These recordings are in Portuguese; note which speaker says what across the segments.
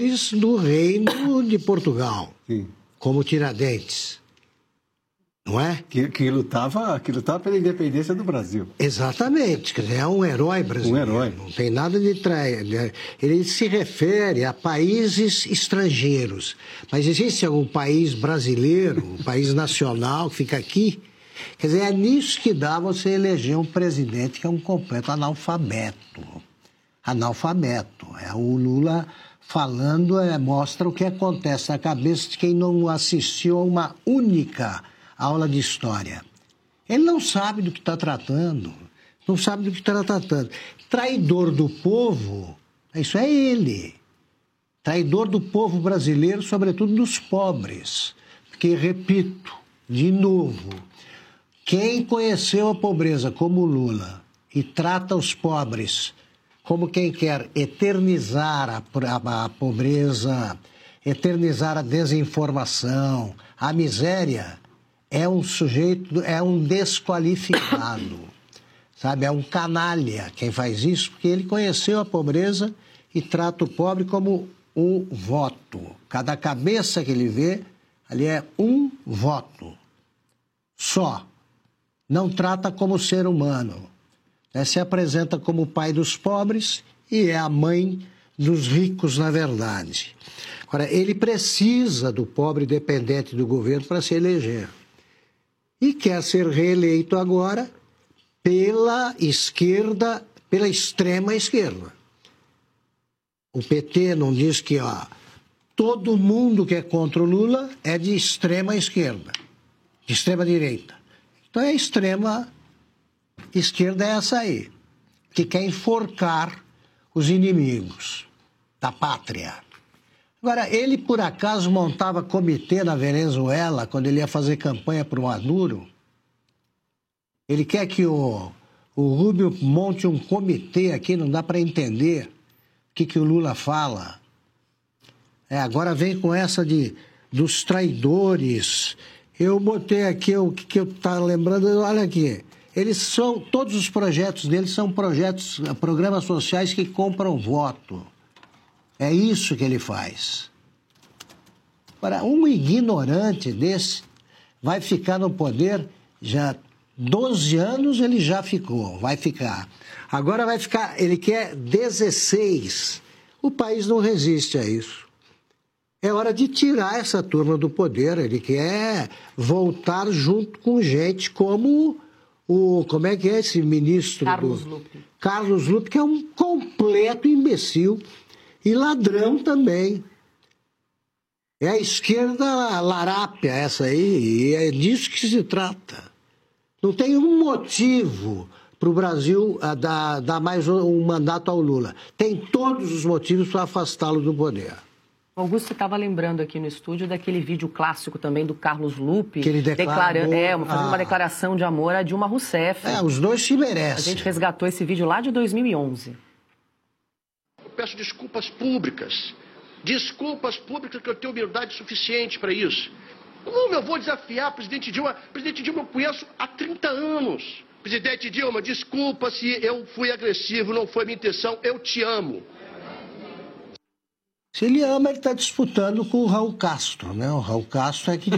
Speaker 1: poderes do reino de Portugal,
Speaker 2: Sim.
Speaker 1: como Tiradentes, não é?
Speaker 2: Que lutava pela independência do Brasil.
Speaker 1: Exatamente, quer dizer, é um herói brasileiro.
Speaker 2: Um herói.
Speaker 1: Não tem nada de trair. Ele se refere a países estrangeiros. Mas existe algum país brasileiro, um país nacional que fica aqui? Quer dizer, é nisso que dá você eleger um presidente que é um completo analfabeto. Analfabeto. O Lula falando mostra o que acontece na cabeça de quem não assistiu a uma única aula de história. Ele não sabe do que está tratando. Não sabe do que está tratando. Traidor do povo, isso é ele. Traidor do povo brasileiro, sobretudo dos pobres. Porque, repito, de novo, quem conheceu a pobreza como Lula e trata os pobres como quem quer eternizar a pobreza, eternizar a desinformação, a miséria, é um sujeito, é um desqualificado, sabe? É um canalha quem faz isso, porque ele conheceu a pobreza e trata o pobre como um voto. Cada cabeça que ele vê, ali é um voto só. Não trata como ser humano. Se apresenta como o pai dos pobres e é a mãe dos ricos, na verdade. Agora, ele precisa do pobre dependente do governo para se eleger. E quer ser reeleito agora pela esquerda, pela extrema esquerda. O PT não diz que todo mundo que é contra o Lula é de extrema esquerda, de extrema direita. Então a extrema esquerda é essa aí, que quer enforcar os inimigos da pátria. Agora, ele por acaso montava comitê na Venezuela quando ele ia fazer campanha para o Maduro? Ele quer que o Rubio monte um comitê aqui, não dá para entender o que o Lula fala. Agora vem com essa dos traidores. Eu botei aqui o que eu estava lembrando, olha aqui. Todos os projetos deles são programas sociais que compram voto. É isso que ele faz. Agora, um ignorante desse vai ficar no poder já 12 anos, ele já ficou, vai ficar. Agora vai ficar, ele quer 16. O país não resiste a isso. É hora de tirar essa turma do poder. Ele quer voltar junto com gente como como é que é esse ministro?
Speaker 3: Carlos Lupe.
Speaker 1: Carlos Lupe, que é um completo imbecil. E ladrão também. É a esquerda larápia essa aí, e é disso que se trata. Não tem um motivo para o Brasil dar mais um mandato ao Lula. Tem todos os motivos para afastá-lo do poder.
Speaker 3: Augusto estava lembrando aqui no estúdio daquele vídeo clássico também do Carlos Lupe,
Speaker 1: que ele
Speaker 3: fazendo uma declaração de amor a Dilma Rousseff.
Speaker 1: Os dois se merecem.
Speaker 3: A gente resgatou esse vídeo lá de 2011.
Speaker 4: Peço desculpas públicas que eu tenho humildade suficiente para isso. Como eu vou desafiar a presidente Dilma? Presidente Dilma eu conheço há 30 anos. Presidente Dilma, desculpa se eu fui agressivo, não foi minha intenção, eu te amo.
Speaker 1: Se ele ama, ele está disputando com o Raul Castro, né? O Raul Castro é que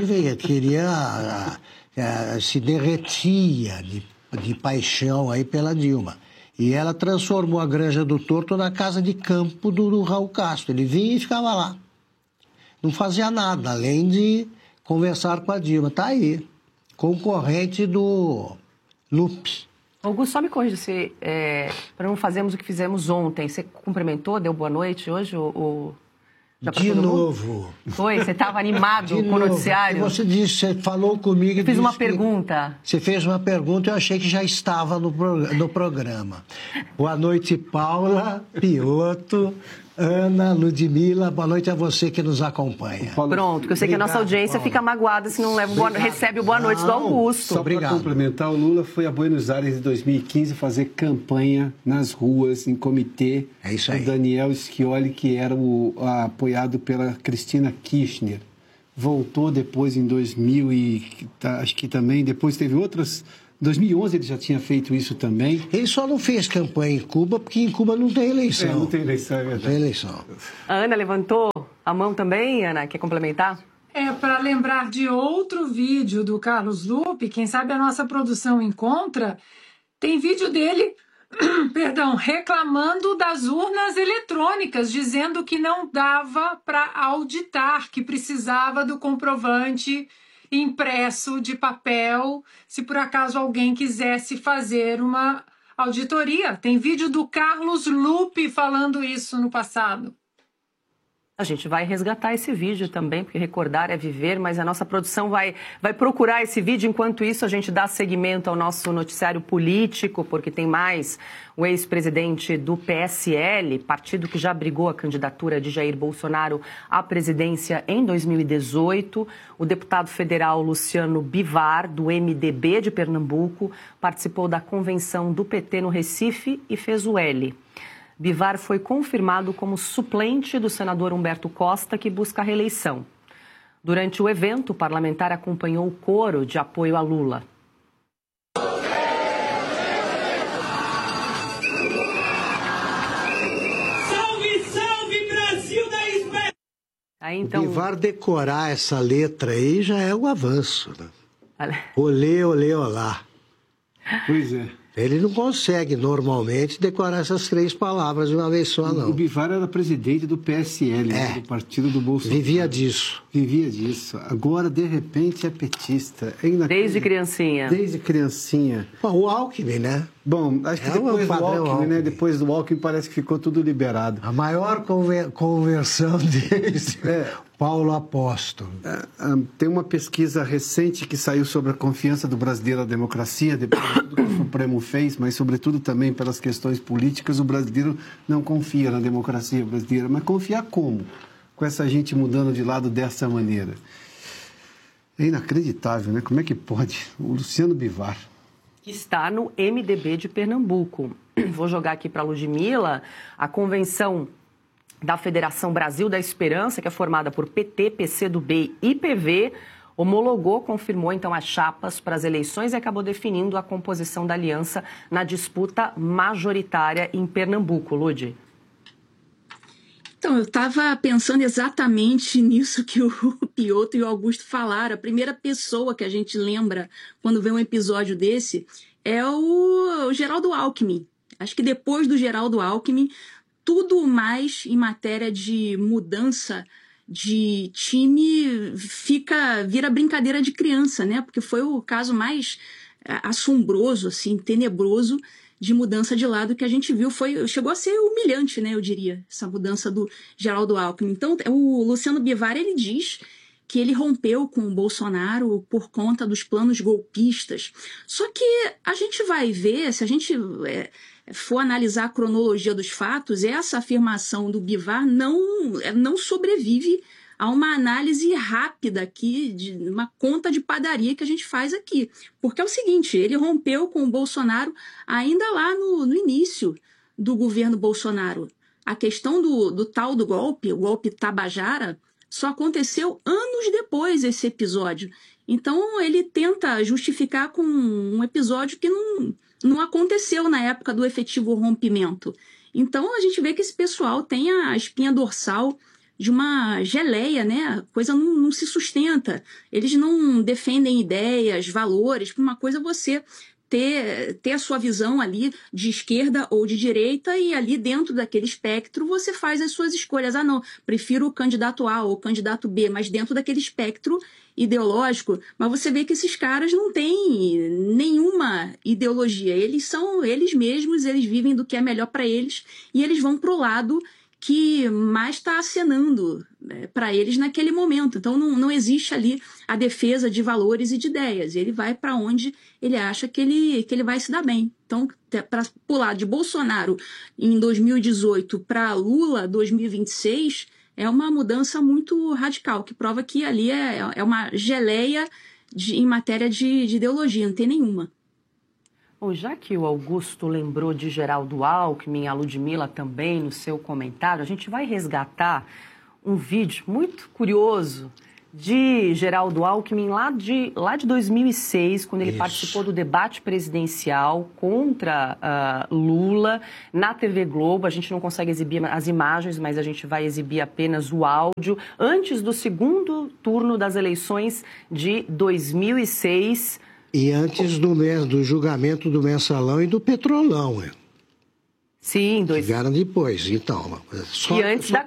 Speaker 1: se derretia de paixão aí pela Dilma. E ela transformou a Granja do Torto na casa de campo do Raul Castro. Ele vinha e ficava lá. Não fazia nada, além de conversar com a Dilma. Está aí, concorrente do Lupe.
Speaker 3: Augusto, só me corrija para não fazermos o que fizemos ontem. Você cumprimentou, deu boa noite hoje?
Speaker 1: De novo.
Speaker 3: Foi? Você estava animado com o noticiário?
Speaker 1: Você disse, você falou comigo...
Speaker 3: Eu fiz uma pergunta.
Speaker 1: Você fez uma pergunta e eu achei que já estava no programa. Boa noite, Paula, Piotto, Ana, Ludmila. Boa noite a você que nos acompanha.
Speaker 3: Pronto, porque eu sei que a nossa audiência fica magoada se não recebe o boa noite do Augusto.
Speaker 2: Só para complementar, o Lula foi a Buenos Aires em 2015 fazer campanha nas ruas, em comitê.
Speaker 1: É isso aí.
Speaker 2: O Daniel Scioli, que era apoiado pela Cristina Kirchner. Voltou depois em 2000 e acho que também, depois teve outras Em 2011 ele já tinha feito isso também.
Speaker 1: Ele só não fez campanha em Cuba porque em Cuba não tem eleição.
Speaker 2: Não tem eleição, é
Speaker 1: Não
Speaker 2: verdade.
Speaker 1: tem eleição.
Speaker 3: A Ana levantou a mão também, Ana, quer complementar?
Speaker 5: Para lembrar de outro vídeo do Carlos Lupe, quem sabe a nossa produção encontra, tem vídeo dele, reclamando das urnas eletrônicas, dizendo que não dava para auditar, que precisava do comprovante impresso de papel, se por acaso alguém quisesse fazer uma auditoria. Tem vídeo do Carlos Lupe falando isso no passado.
Speaker 3: A gente vai resgatar esse vídeo também, porque recordar é viver, mas a nossa produção vai procurar esse vídeo. Enquanto isso, a gente dá seguimento ao nosso noticiário político, porque tem mais o ex-presidente do PSL, partido que já abrigou a candidatura de Jair Bolsonaro à presidência em 2018. O deputado federal Luciano Bivar, do MDB de Pernambuco, participou da convenção do PT no Recife e fez o L. Bivar foi confirmado como suplente do senador Humberto Costa, que busca a reeleição. Durante o evento, o parlamentar acompanhou o coro de apoio a Lula.
Speaker 6: Salve, salve, Brasil da Esperança!
Speaker 3: Aí, então...
Speaker 1: O Bivar decorar essa letra aí já é um avanço, né? Olê, olê, olá.
Speaker 2: Pois é.
Speaker 1: Ele não consegue, normalmente, decorar essas 3 palavras de uma vez só, não.
Speaker 2: O Bivar era presidente do PSL, do partido do Bolsonaro.
Speaker 1: Vivia disso.
Speaker 2: Vivia disso. Agora, de repente, é petista.
Speaker 3: Desde criancinha.
Speaker 2: Desde criancinha.
Speaker 1: Bom, o Alckmin, né?
Speaker 2: Bom, acho que depois do Alckmin, né? Depois do Alckmin parece que ficou tudo liberado.
Speaker 1: A maior conversão deles, Paulo Apóstolo.
Speaker 2: Tem uma pesquisa recente que saiu sobre a confiança do brasileiro na democracia, depois de tudo que o Supremo fez, mas sobretudo também pelas questões políticas, o brasileiro não confia na democracia brasileira. Mas confiar como? Com essa gente mudando de lado dessa maneira. É inacreditável, né? Como é que pode? O Luciano Bivar...
Speaker 3: que está no MDB de Pernambuco. Vou jogar aqui para a Ludmila. A convenção da Federação Brasil da Esperança, que é formada por PT, PCdoB e PV, homologou, confirmou então as chapas para as eleições e acabou definindo a composição da aliança na disputa majoritária em Pernambuco. Lud.
Speaker 7: Então, eu estava pensando exatamente nisso que o Piotr e o Augusto falaram. A primeira pessoa que a gente lembra quando vê um episódio desse é o Geraldo Alckmin. Acho que depois do Geraldo Alckmin, tudo mais em matéria de mudança de time vira brincadeira de criança, né? Porque foi o caso mais assombroso, assim, tenebroso de mudança de lado que a gente viu. Chegou a ser humilhante, né, eu diria, essa mudança do Geraldo Alckmin. Então, o Luciano Bivar, ele diz que ele rompeu com o Bolsonaro por conta dos planos golpistas. Só que a gente vai ver, se a gente for analisar a cronologia dos fatos, essa afirmação do Bivar não sobrevive a uma análise rápida aqui, de uma conta de padaria que a gente faz aqui. Porque é o seguinte, ele rompeu com o Bolsonaro ainda lá no início do governo Bolsonaro. A questão do tal do golpe, o golpe Tabajara, só aconteceu anos depois esse episódio. Então ele tenta justificar com um episódio que não aconteceu na época do efetivo rompimento. Então a gente vê que esse pessoal tem a espinha dorsal de uma geleia, né? A coisa não se sustenta. Eles não defendem ideias, valores. Uma coisa é você ter a sua visão ali de esquerda ou de direita e ali dentro daquele espectro você faz as suas escolhas. Ah, não, prefiro o candidato A ou o candidato B, mas dentro daquele espectro ideológico. Mas você vê que esses caras não têm nenhuma ideologia. Eles são eles mesmos, eles vivem do que é melhor para eles e eles vão pro lado que mais está acenando para eles naquele momento. Então não existe ali a defesa de valores e de ideias. Ele vai para onde ele acha que ele vai se dar bem. Então, para pular de Bolsonaro em 2018 para Lula 2026 é uma mudança muito radical, que prova que ali é uma geleia em matéria de ideologia, não tem nenhuma.
Speaker 3: Bom, já que o Augusto lembrou de Geraldo Alckmin, a Ludmila também no seu comentário, a gente vai resgatar um vídeo muito curioso de Geraldo Alckmin lá de 2006, quando ele participou do debate presidencial contra Lula na TV Globo. A gente não consegue exibir as imagens, mas a gente vai exibir apenas o áudio, antes do segundo turno das eleições de 2006.
Speaker 1: E antes do julgamento do Mensalão e do Petrolão,
Speaker 3: Sim,
Speaker 1: chegaram depois, então.
Speaker 3: E antes da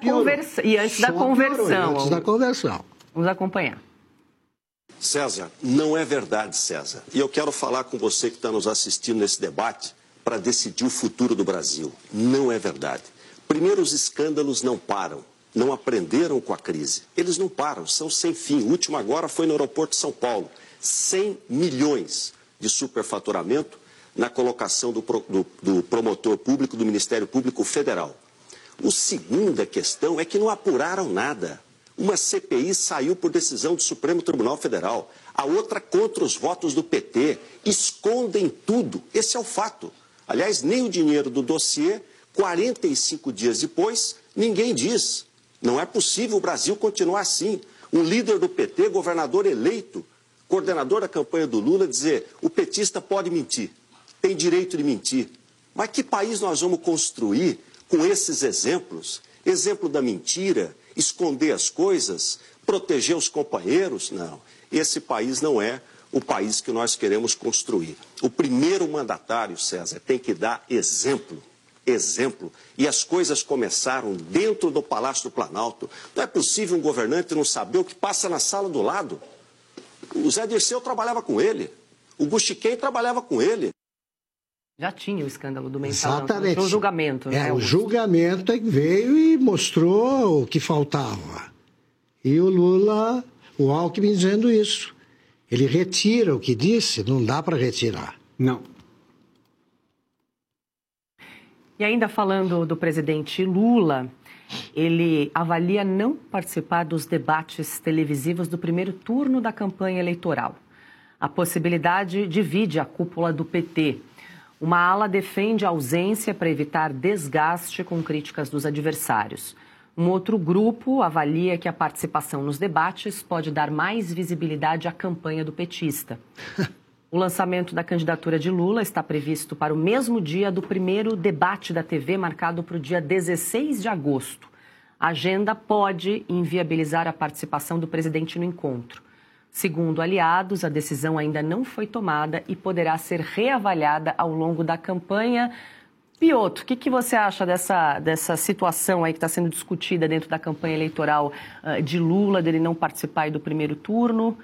Speaker 3: conversão. Vamos acompanhar.
Speaker 8: César, não é verdade, César. E eu quero falar com você que está nos assistindo nesse debate para decidir o futuro do Brasil. Não é verdade. Primeiro, os escândalos não param. Não aprenderam com a crise. Eles não param, são sem fim. O último agora foi no aeroporto de São Paulo. 100 milhões de superfaturamento na colocação do promotor público do Ministério Público Federal. A segunda questão é que não apuraram nada. Uma CPI saiu por decisão do Supremo Tribunal Federal, a outra contra os votos do PT. Escondem tudo. Esse é o fato. Aliás, nem o dinheiro do dossiê, 45 dias depois, ninguém diz. Não é possível o Brasil continuar assim. Um líder do PT, governador eleito, coordenador da campanha do Lula, dizer: o petista pode mentir, tem direito de mentir. Mas que país nós vamos construir com esses exemplos? Exemplo da mentira, esconder as coisas, proteger os companheiros? Não, esse país não é o país que nós queremos construir. O primeiro mandatário, César, tem que dar exemplo. E as coisas começaram dentro do Palácio do Planalto. Não é possível um governante não saber o que passa na sala do lado. O Zé Dirceu trabalhava com ele, o Guxiquem trabalhava com ele.
Speaker 3: Já tinha o escândalo do Mensalão.
Speaker 1: Exatamente.
Speaker 3: Tinha o julgamento, né?
Speaker 1: O julgamento é que veio e mostrou o que faltava. E o Lula, o Alckmin dizendo isso. Ele retira o que disse, não dá para retirar.
Speaker 2: Não.
Speaker 3: E ainda falando do presidente Lula, ele avalia não participar dos debates televisivos do primeiro turno da campanha eleitoral. A possibilidade divide a cúpula do PT. Uma ala defende a ausência para evitar desgaste com críticas dos adversários. Um outro grupo avalia que a participação nos debates pode dar mais visibilidade à campanha do petista. O lançamento da candidatura de Lula está previsto para o mesmo dia do primeiro debate da TV, marcado para o dia 16 de agosto. A agenda pode inviabilizar a participação do presidente no encontro. Segundo aliados, a decisão ainda não foi tomada e poderá ser reavaliada ao longo da campanha. Piotr, o que você acha dessa situação aí que está sendo discutida dentro da campanha eleitoral de Lula, dele não participar aí do primeiro turno,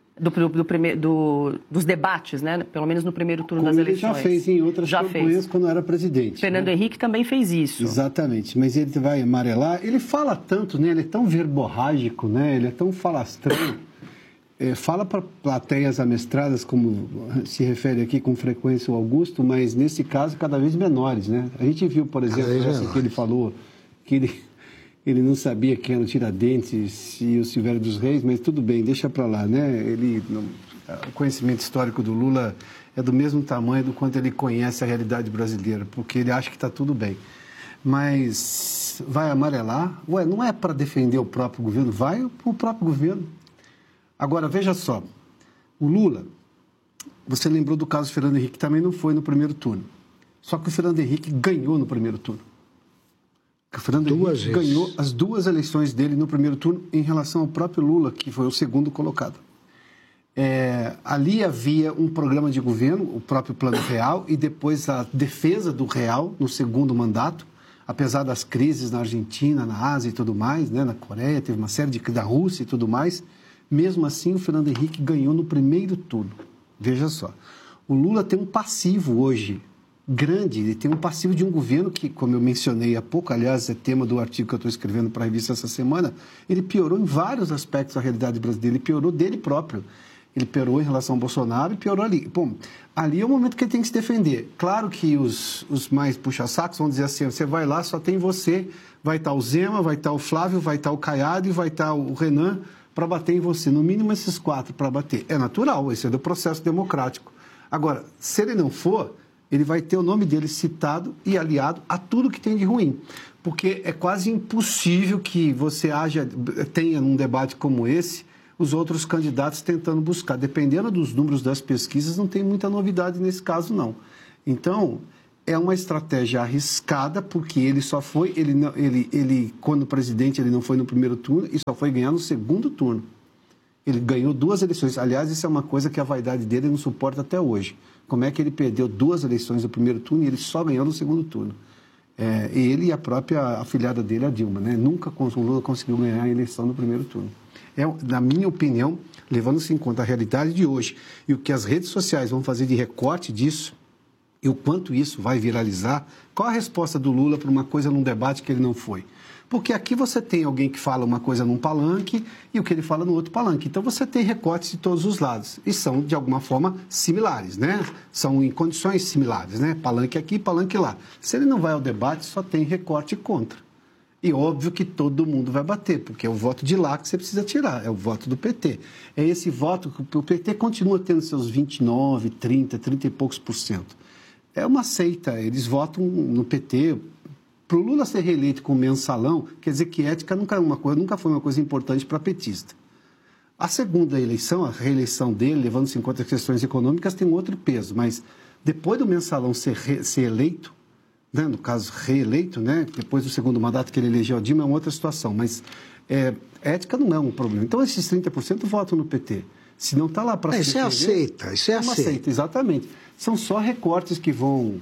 Speaker 3: dos debates, né? Pelo menos no primeiro turno das eleições?
Speaker 2: Ele já fez em outras campanhas quando era presidente.
Speaker 3: Fernando Henrique também fez isso.
Speaker 2: Exatamente, mas ele vai amarelar. Ele fala tanto, né? Ele é tão verborrágico, né? Ele é tão falastrão. Fala para plateias amestradas, como se refere aqui com frequência o Augusto, mas nesse caso cada vez menores, né? A gente viu, por exemplo, essa que ele falou, que ele não sabia quem era o Tiradentes e o Silvério dos Reis, mas tudo bem, deixa para lá, né? O conhecimento histórico do Lula é do mesmo tamanho do quanto ele conhece a realidade brasileira, porque ele acha que está tudo bem. Mas vai amarelar? Ué, não é para defender o próprio governo, vai para o próprio governo. Agora, veja só, o Lula, você lembrou do caso do Fernando Henrique, que também não foi no primeiro turno. Só que o Fernando Henrique ganhou no primeiro turno. O Fernando Henrique ganhou as duas eleições dele no primeiro turno em relação ao próprio Lula, que foi o segundo colocado. Ali havia um programa de governo, o próprio Plano Real, e depois a defesa do Real no segundo mandato, apesar das crises na Argentina, na Ásia e tudo mais, né, na Coreia, teve uma série da Rússia e tudo mais. Mesmo assim, o Fernando Henrique ganhou no primeiro turno. Veja só, o Lula tem um passivo hoje grande, ele tem um passivo de um governo que, como eu mencionei há pouco, aliás, é tema do artigo que eu estou escrevendo para a revista essa semana, ele piorou em vários aspectos da realidade brasileira, ele piorou dele próprio. Ele piorou em relação ao Bolsonaro e piorou ali. Bom, ali é o momento que ele tem que se defender. Claro que os mais puxa-sacos vão dizer assim, você vai lá, só tem você, vai estar o Zema, vai estar o Flávio, vai estar o Caiado e vai estar o Renan para bater em você. No mínimo esses 4 para bater. É natural, esse é do processo democrático. Agora, se ele não for, ele vai ter o nome dele citado e aliado a tudo que tem de ruim. Porque é quase impossível que você tenha num debate como esse os outros candidatos tentando buscar. Dependendo dos números das pesquisas, não tem muita novidade nesse caso, não. Então, é uma estratégia arriscada, porque ele só foi, quando presidente, ele não foi no primeiro turno e só foi ganhar no segundo turno. Ele ganhou 2 eleições. Aliás, isso é uma coisa que a vaidade dele não suporta até hoje. Como é que ele perdeu 2 eleições no primeiro turno e ele só ganhou no segundo turno? Ele e a própria afilhada dele, a Dilma, né? Nunca o Lula conseguiu ganhar a eleição no primeiro turno. Na minha opinião, levando-se em conta a realidade de hoje e o que as redes sociais vão fazer de recorte disso, e o quanto isso vai viralizar, qual a resposta do Lula para uma coisa num debate que ele não foi? Porque aqui você tem alguém que fala uma coisa num palanque e o que ele fala no outro palanque. Então você tem recortes de todos os lados. E são, de alguma forma, similares, né? São em condições similares, né? Palanque aqui, palanque lá. Se ele não vai ao debate, só tem recorte contra. E óbvio que todo mundo vai bater, porque é o voto de lá que você precisa tirar, é o voto do PT. É esse voto que o PT continua tendo seus 29, 30 e poucos %. É uma seita, eles votam no PT. Para o Lula ser reeleito com mensalão, quer dizer que ética nunca foi uma coisa importante para petista. A segunda eleição, a reeleição dele, levando-se em conta as questões econômicas, tem um outro peso, mas depois do mensalão ser eleito, né, no caso reeleito, né, depois do segundo mandato que ele elegeu a Dilma, é uma outra situação, mas ética não é um problema. Então esses 30% votam no PT. Se não está lá para
Speaker 1: isso é aceita, isso é aceita.
Speaker 2: Exatamente. São só recortes que vão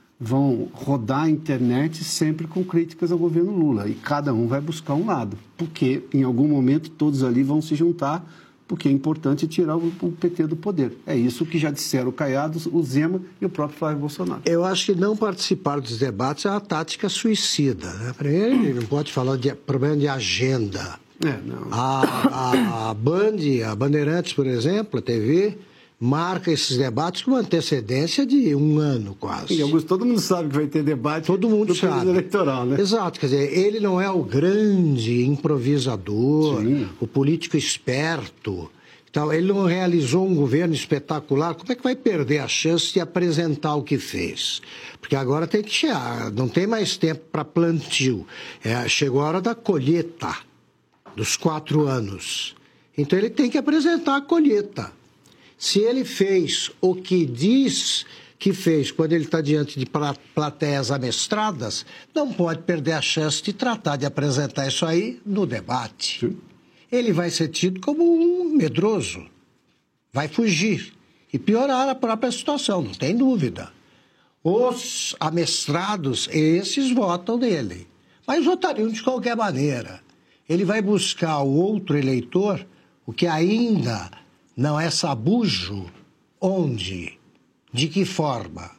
Speaker 2: rodar a internet sempre com críticas ao governo Lula. E cada um vai buscar um lado. Porque, em algum momento, todos ali vão se juntar, porque é importante tirar o PT do poder. É isso que já disseram o Caiado, o Zema e o próprio Flávio Bolsonaro.
Speaker 1: Eu acho que não participar dos debates é uma tática suicida, né? Primeiro, ele não pode falar de problema de agenda.
Speaker 2: Não.
Speaker 1: A Bandeirantes, por exemplo, a TV... marca esses debates com antecedência de 1 ano, quase.
Speaker 2: E Augusto, todo mundo sabe que vai ter debate
Speaker 1: todo mundo
Speaker 2: no período eleitoral, né?
Speaker 1: Exato, quer dizer, ele não é o grande improvisador, sim, o político esperto. Então, ele não realizou um governo espetacular. Como é que vai perder a chance de apresentar o que fez? Porque agora tem que chegar, não tem mais tempo para plantio. Chegou a hora da colheita, dos 4 anos. Então, ele tem que apresentar a colheita. Se ele fez o que diz que fez quando ele está diante de plateias amestradas, não pode perder a chance de tratar de apresentar isso aí no debate. Sim. Ele vai ser tido como um medroso, vai fugir e piorar a própria situação, não tem dúvida. Os amestrados, esses votam nele, mas votariam de qualquer maneira. Ele vai buscar o outro eleitor, o que ainda... não é sabujo? Onde? De que forma?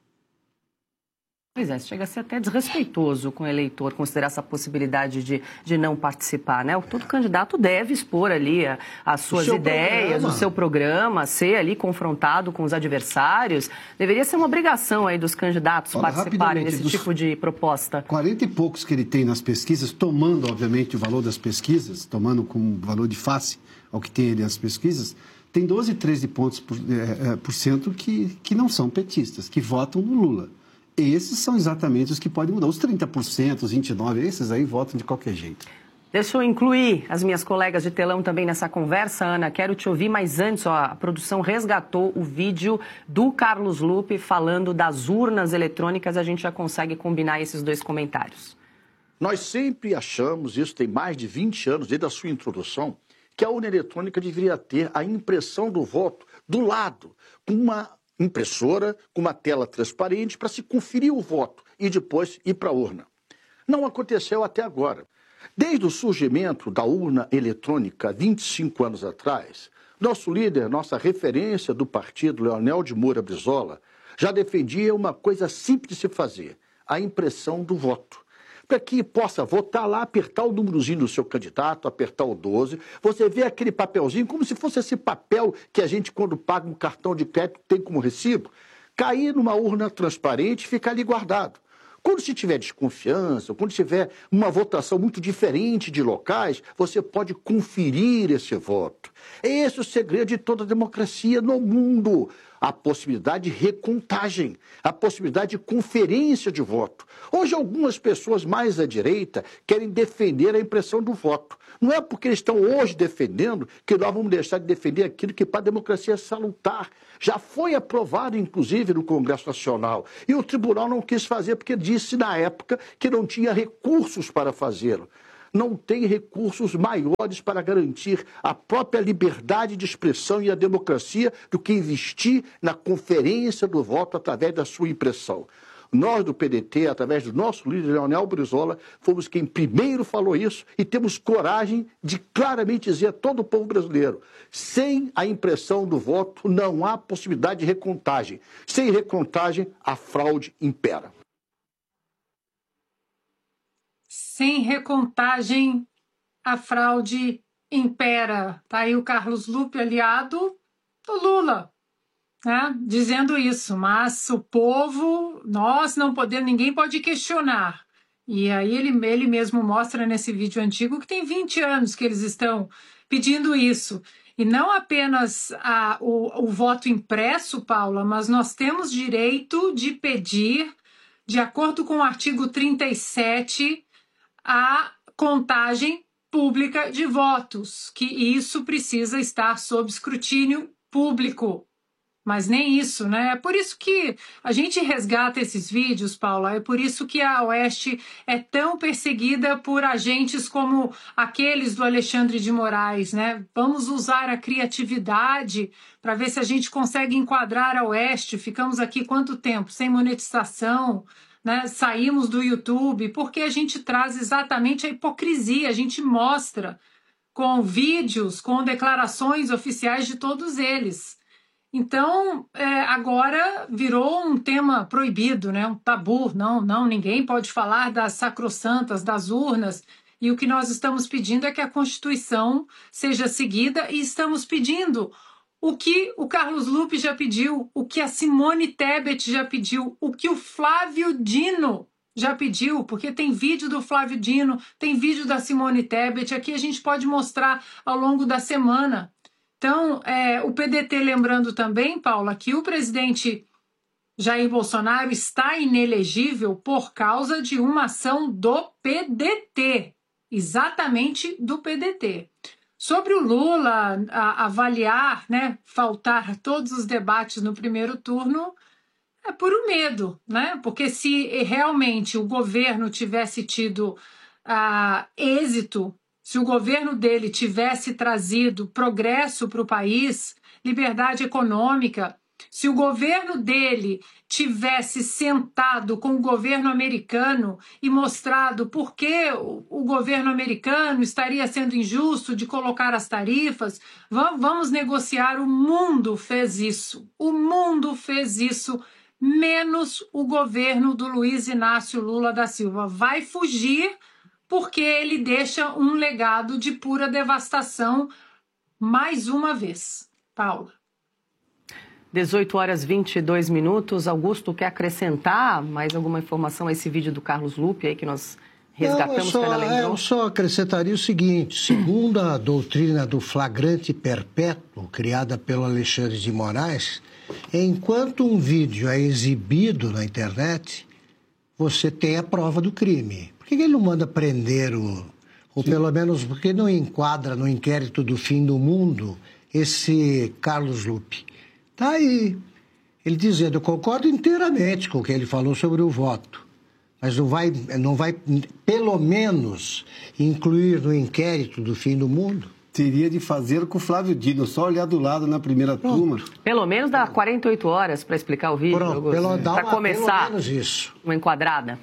Speaker 3: Pois é, chega a ser até desrespeitoso com o eleitor considerar essa possibilidade de não participar, né? Todo candidato deve expor ali as suas ideias, o seu programa, ser ali confrontado com os adversários. Deveria ser uma obrigação aí dos candidatos participarem desse tipo de proposta.
Speaker 2: 40 e poucos que ele tem nas pesquisas, tomando, obviamente, o valor das pesquisas, tomando como valor de face ao que tem ele as pesquisas, tem 12, 13 pontos por cento que não são petistas, que votam no Lula. Esses são exatamente os que podem mudar. Os 30%, os 29%, esses aí votam de qualquer jeito.
Speaker 3: Deixa eu incluir as minhas colegas de telão também nessa conversa, Ana. Quero te ouvir, mas antes, a produção resgatou o vídeo do Carlos Lupe falando das urnas eletrônicas. A gente já consegue combinar esses 2 comentários.
Speaker 9: Nós sempre achamos, isso tem mais de 20 anos, desde a sua introdução, que a urna eletrônica deveria ter a impressão do voto do lado, com uma impressora, com uma tela transparente para se conferir o voto e depois ir para a urna. Não aconteceu até agora. Desde o surgimento da urna eletrônica 25 anos atrás, nosso líder, nossa referência do partido, Leonel de Moura Brizola, já defendia uma coisa simples de se fazer, a impressão do voto. Para que possa votar lá, apertar o númerozinho do seu candidato, apertar o 12, você vê aquele papelzinho, como se fosse esse papel que a gente, quando paga um cartão de crédito, tem como recibo, cair numa urna transparente e ficar ali guardado. Quando se tiver desconfiança, quando tiver uma votação muito diferente de locais, você pode conferir esse voto. É esse o segredo de toda a democracia no mundo. a possibilidade de recontagem, a possibilidade de conferência de voto. Hoje, algumas pessoas mais à direita querem defender a impressão do voto. Não é porque eles estão hoje defendendo que nós vamos deixar de defender aquilo que para a democracia é salutar. Já foi aprovado, inclusive, no Congresso Nacional. E o tribunal não quis fazer porque disse, na época, que não tinha recursos para fazê-lo. Não tem recursos maiores para garantir a própria liberdade de expressão e a democracia do que investir na conferência do voto através da sua impressão. Nós do PDT, através do nosso líder Leonel Brizola, fomos quem primeiro falou isso e temos coragem de claramente dizer a todo o povo brasileiro: sem a impressão do voto não há possibilidade de recontagem. Sem recontagem, a fraude impera.
Speaker 5: Sem recontagem, a fraude impera. Está aí o Carlos Lupe, aliado do Lula, né, dizendo isso. Mas o povo, nós não podemos, ninguém pode questionar. E aí ele mesmo mostra nesse vídeo antigo que tem 20 anos que eles estão pedindo isso. E não apenas o voto impresso, Paula, mas nós temos direito de pedir, de acordo com o artigo 37, a contagem pública de votos, que isso precisa estar sob escrutínio público. Mas nem isso, né? É por isso que a gente resgata esses vídeos, Paula, é por isso que a Oeste é tão perseguida por agentes como aqueles do Alexandre de Moraes, né? Vamos usar a criatividade para ver se a gente consegue enquadrar a Oeste. Ficamos aqui quanto tempo? Sem monetização, né? Saímos do YouTube, porque a gente traz exatamente a hipocrisia, a gente mostra com vídeos, com declarações oficiais de todos eles. Então, agora virou um tema proibido, né? Um tabu. Não, ninguém pode falar das sacrossantas, das urnas. E o que nós estamos pedindo é que a Constituição seja seguida, e estamos pedindo o que o Carlos Lupe já pediu, o que a Simone Tebet já pediu, o que o Flávio Dino já pediu, porque tem vídeo do Flávio Dino, tem vídeo da Simone Tebet, aqui a gente pode mostrar ao longo da semana. Então, o PDT lembrando também, Paula, que o presidente Jair Bolsonaro está inelegível por causa de uma ação do PDT, exatamente do PDT. Sobre o Lula avaliar, né, faltar todos os debates no primeiro turno, é por um medo, né? Porque se realmente o governo tivesse tido êxito, se o governo dele tivesse trazido progresso para o país, liberdade econômica, se o governo dele tivesse sentado com o governo americano e mostrado por que o governo americano estaria sendo injusto de colocar as tarifas, vamos negociar. O mundo fez isso. O mundo fez isso, menos o governo do Luiz Inácio Lula da Silva. Vai fugir porque ele deixa um legado de pura devastação mais uma vez. Paula.
Speaker 3: 18h22. Augusto, quer acrescentar mais alguma informação a esse vídeo do Carlos Lupe aí que nós resgatamos?
Speaker 1: Eu só acrescentaria o seguinte: segundo a doutrina do flagrante perpétuo, criada pelo Alexandre de Moraes, enquanto um vídeo é exibido na internet, você tem a prova do crime. Por que ele não manda prender ou pelo menos, por que não enquadra no inquérito do fim do mundo esse Carlos Lupe? Está aí. Ele dizendo: eu concordo inteiramente com o que ele falou sobre o voto, mas não vai pelo menos incluir no inquérito do fim do mundo?
Speaker 2: Teria de fazer com o Flávio Dino, só olhar do lado na primeira turma.
Speaker 3: Pelo menos dá 48 horas para explicar o vídeo. Para começar,
Speaker 1: pelo menos isso.
Speaker 3: Uma enquadrada.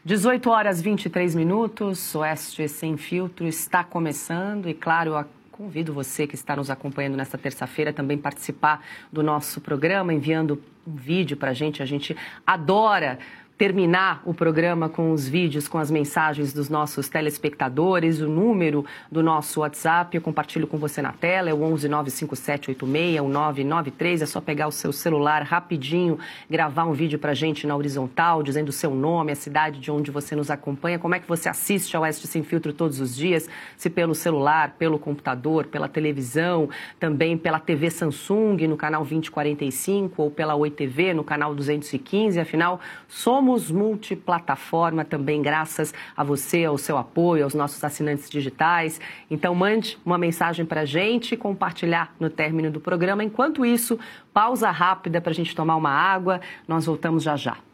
Speaker 3: 18h23. Oeste Sem Filtro está começando e, claro, eu convido você que está nos acompanhando nesta terça-feira também participar do nosso programa, enviando um vídeo para a gente. A gente adora terminar o programa com os vídeos, com as mensagens dos nossos telespectadores, o número do nosso WhatsApp, eu compartilho com você na tela, é o 11 957 86 1993, é só pegar o seu celular rapidinho, gravar um vídeo pra gente na horizontal, dizendo o seu nome, a cidade de onde você nos acompanha, como é que você assiste ao Oeste Sem Filtro todos os dias, se pelo celular, pelo computador, pela televisão, também pela TV Samsung no canal 2045 ou pela Oi TV no canal 215, afinal, somos multiplataforma também graças a você, ao seu apoio, aos nossos assinantes digitais. Então mande uma mensagem para a gente, compartilhar no término do programa. Enquanto isso, pausa rápida para a gente tomar uma água. Nós voltamos já já.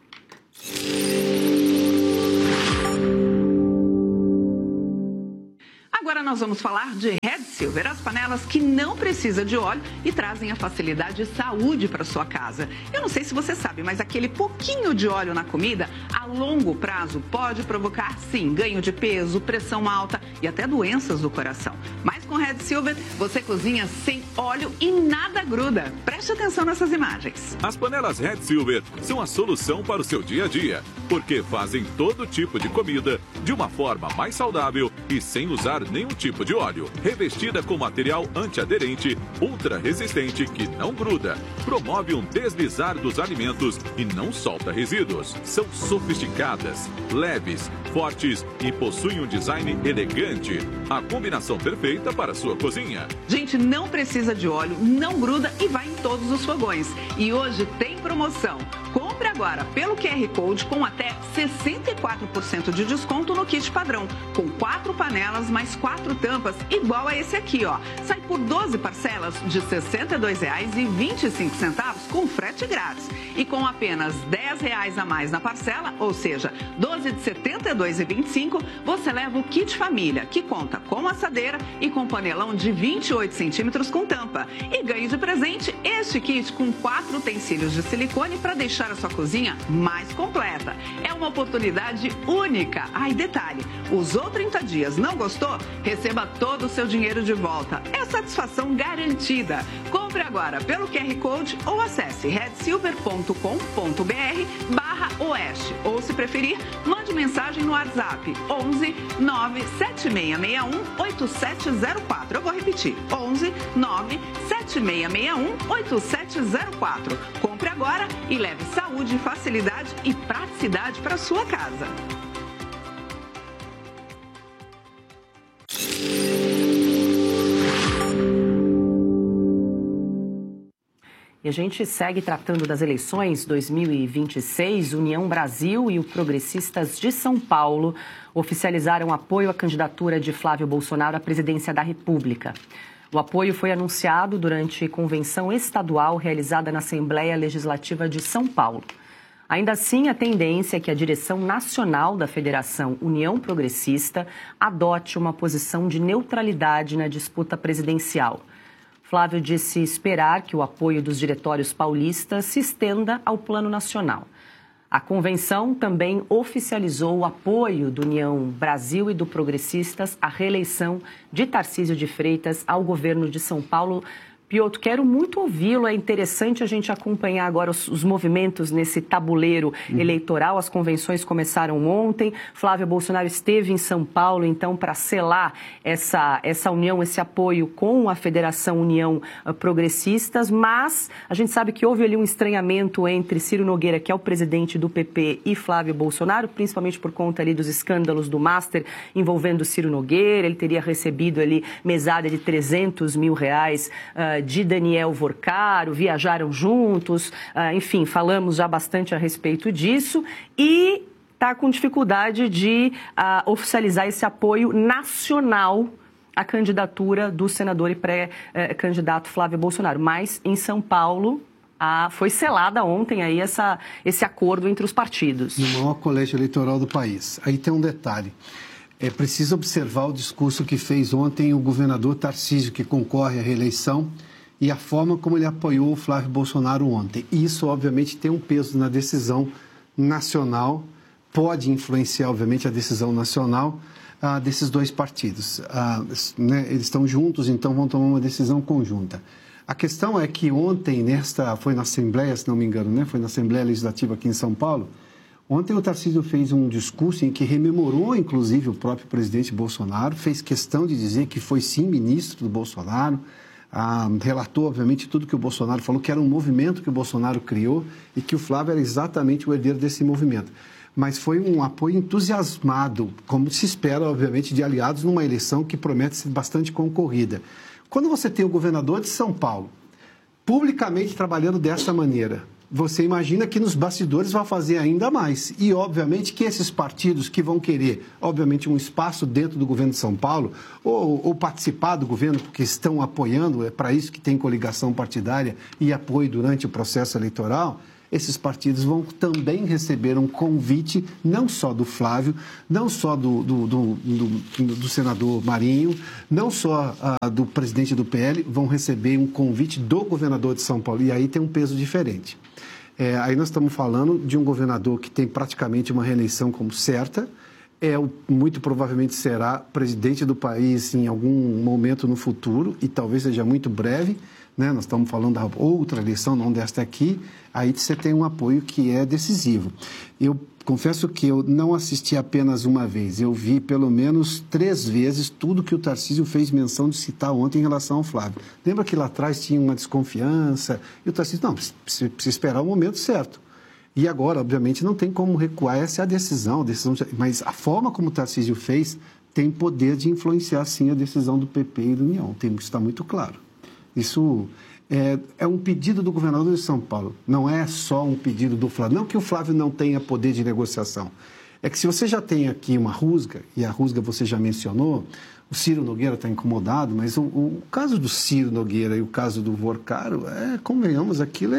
Speaker 10: Agora nós vamos falar de Red Silver, as panelas que não precisam de óleo e trazem a facilidade e saúde para sua casa. Eu não sei se você sabe, mas aquele pouquinho de óleo na comida, a longo prazo, pode provocar, sim, ganho de peso, pressão alta e até doenças do coração. Mas com Red Silver, você cozinha sem óleo e nada gruda. Preste atenção nessas imagens.
Speaker 11: As panelas Red Silver são a solução para o seu dia a dia, porque fazem todo tipo de comida de uma forma mais saudável e sem usar nenhum tipo de óleo. Revestida com material antiaderente, ultra resistente que não gruda. Promove um deslizar dos alimentos e não solta resíduos. São sofisticadas, leves, fortes e possuem um design elegante. A combinação perfeita para a sua cozinha.
Speaker 10: Gente, não precisa de óleo, não gruda e vai em todos os fogões. E hoje tem promoção. Compre agora pelo QR Code com até 64% de desconto no kit padrão, com 4 panelas mais 4 tampas, igual a esse aqui, ó. Sai por 12 parcelas de R$ 62,25 com frete grátis. E com apenas R$ 10 a mais na parcela, ou seja, 12 de R$ 72,25, você leva o kit família, que conta com assadeira e com panelão de 28 centímetros com tampa. E ganhe de presente este kit com 4 utensílios de silicone para deixar a sua cozinha mais completa. É uma oportunidade única. Ah, e detalhe, usou 30 dias, não gostou? Receba todo o seu dinheiro de volta. É satisfação garantida. Compre agora pelo QR Code ou acesse redsilver.com.br/oeste. Ou, se preferir, mande mensagem no WhatsApp 11 97661 8704. Eu vou repetir, 11 97661 8704. Compre agora e leve saúde, facilidade e praticidade para sua casa.
Speaker 3: E a gente segue tratando das eleições 2026. União Brasil e o Progressistas de São Paulo oficializaram apoio à candidatura de Flávio Bolsonaro à presidência da República. O apoio foi anunciado durante convenção estadual realizada na Assembleia Legislativa de São Paulo. Ainda assim, a tendência é que a direção nacional da Federação União Progressista adote uma posição de neutralidade na disputa presidencial. Flávio disse esperar que o apoio dos diretórios paulistas se estenda ao plano nacional. A convenção também oficializou o apoio do União Brasil e do Progressistas à reeleição de Tarcísio de Freitas ao governo de São Paulo. Piotr, quero muito ouvi-lo. É interessante a gente acompanhar agora os movimentos nesse tabuleiro eleitoral. As convenções começaram ontem. Flávio Bolsonaro esteve em São Paulo, então, para selar essa união, esse apoio com a Federação União Progressistas. Mas a gente sabe que houve ali um estranhamento entre Ciro Nogueira, que é o presidente do PP, e Flávio Bolsonaro, principalmente por conta ali dos escândalos do Master envolvendo Ciro Nogueira. Ele teria recebido ali mesada de R$300 mil de Daniel Vorcaro, viajaram juntos, enfim, falamos já bastante a respeito disso e está com dificuldade de oficializar esse apoio nacional à candidatura do senador e pré-candidato Flávio Bolsonaro. Mas em São Paulo foi selada ontem aí esse acordo entre os partidos.
Speaker 2: No maior colégio eleitoral do país. Aí tem um detalhe. É preciso observar o discurso que fez ontem o governador Tarcísio, que concorre à reeleição, e a forma como ele apoiou o Flávio Bolsonaro ontem. E isso, obviamente, tem um peso na decisão nacional, pode influenciar, obviamente, a decisão nacional desses dois partidos. Eles estão juntos, então vão tomar uma decisão conjunta. A questão é que ontem, foi na Assembleia, se não me engano, foi na Assembleia Legislativa aqui em São Paulo, Ontem o Tarcísio fez um discurso em que rememorou, inclusive, o próprio presidente Bolsonaro, fez questão de dizer que foi, sim, ministro do Bolsonaro, relatou, obviamente, tudo que o Bolsonaro falou, que era um movimento que o Bolsonaro criou e que o Flávio era exatamente o herdeiro desse movimento. Mas foi um apoio entusiasmado, como se espera, obviamente, de aliados numa eleição que promete ser bastante concorrida. Quando você tem o governador de São Paulo publicamente trabalhando dessa maneira, você imagina que nos bastidores vai fazer ainda mais. E, obviamente, que esses partidos que vão querer, obviamente, um espaço dentro do governo de São Paulo ou participar do governo porque estão apoiando, é para isso que tem coligação partidária e apoio durante o processo eleitoral, esses partidos vão também receber um convite, não só do Flávio, não só do senador Marinho, não só do presidente do PL, vão receber um convite do governador de São Paulo. E aí tem um peso diferente. Aí nós estamos falando de um governador que tem praticamente uma reeleição como certa, muito provavelmente será presidente do país em algum momento no futuro, e talvez seja muito breve, né? Nós estamos falando da outra eleição, não desta aqui, aí você tem um apoio que é decisivo. Eu confesso que eu não assisti apenas uma vez, eu vi pelo menos 3 vezes tudo que o Tarcísio fez menção de citar ontem em relação ao Flávio. Lembra que lá atrás tinha uma desconfiança, e o Tarcísio, não, precisa esperar o momento certo. E agora, obviamente, não tem como recuar, essa é a decisão, mas a forma como o Tarcísio fez tem poder de influenciar, sim, a decisão do PP e do União, isso está muito claro. Isso é um pedido do governador de São Paulo, não é só um pedido do Flávio. Não que o Flávio não tenha poder de negociação, é que se você já tem aqui uma rusga, e a rusga você já mencionou, o Ciro Nogueira está incomodado, mas o caso do Ciro Nogueira e o caso do Vorcaro, convenhamos, aquilo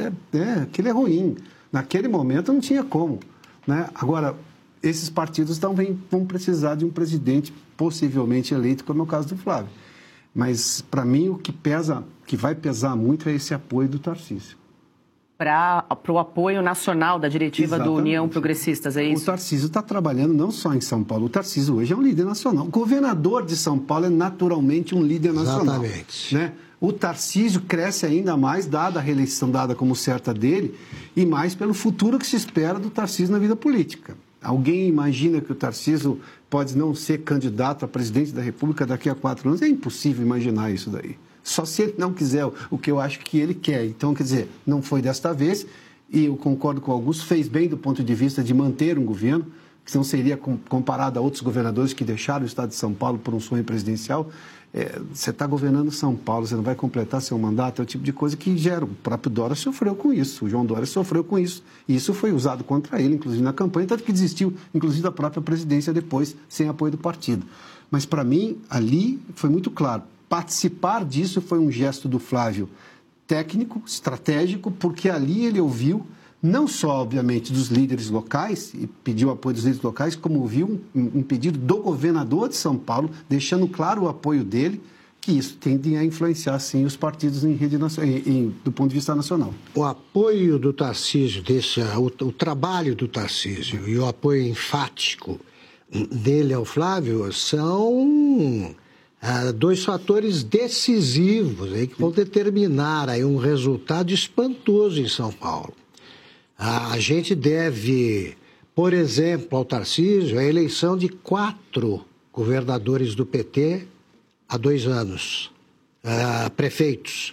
Speaker 2: é ruim. Naquele momento não tinha como, né? Agora, esses partidos também vão precisar de um presidente possivelmente eleito, como é o caso do Flávio. Mas, para mim, o que vai pesar muito é esse apoio do Tarcísio.
Speaker 3: Para o apoio nacional da diretiva do União Progressistas, é isso?
Speaker 2: O Tarcísio está trabalhando não só em São Paulo, o Tarcísio hoje é um líder nacional. O governador de São Paulo é naturalmente um líder nacional.
Speaker 1: Exatamente.
Speaker 2: Né? O Tarcísio cresce ainda mais, dada a reeleição dada como certa dele, e mais pelo futuro que se espera do Tarcísio na vida política. Alguém imagina que o Tarcísio pode não ser candidato a presidente da República daqui a 4 anos? É impossível imaginar isso daí. Só se ele não quiser o que eu acho que ele quer. Então, quer dizer, não foi desta vez, e eu concordo com o Augusto, fez bem do ponto de vista de manter um governo, que não seria comparado a outros governadores que deixaram o estado de São Paulo por um sonho presidencial. Você está governando São Paulo, você não vai completar seu mandato, é o tipo de coisa que gera. O próprio Dória sofreu com isso, o João Dória sofreu com isso. E isso foi usado contra ele, inclusive na campanha, tanto que desistiu, inclusive, da própria presidência depois, sem apoio do partido. Mas, para mim, ali foi muito claro. Participar disso foi um gesto do Flávio técnico, estratégico, porque ali ele ouviu, não só, obviamente, dos líderes locais, e pediu apoio dos líderes locais, como ouviu um pedido do governador de São Paulo, deixando claro o apoio dele, que isso tende a influenciar, sim, os partidos do ponto de vista nacional.
Speaker 1: O apoio do Tarcísio, o trabalho do Tarcísio e o apoio enfático dele ao Flávio são 2 fatores decisivos aí, que vão determinar aí um resultado espantoso em São Paulo. A gente deve, por exemplo, ao Tarcísio, a eleição de 4 governadores do PT há 2 anos, prefeitos.